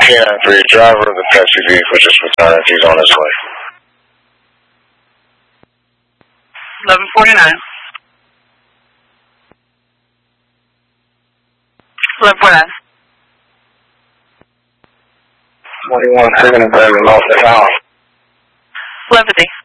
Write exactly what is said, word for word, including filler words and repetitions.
K nine three, driver of the taxi vehicle just returned. He's on his way. eleven forty-nine. eleven forty-nine. What do you want? Taking a baby off the house. eleven fifty.